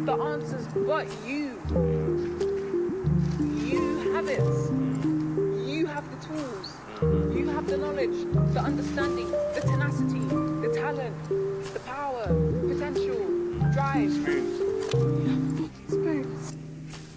the answers but you. You have it. You have the tools. You have the knowledge, the understanding, the tenacity, the talent, the power, potential, drive.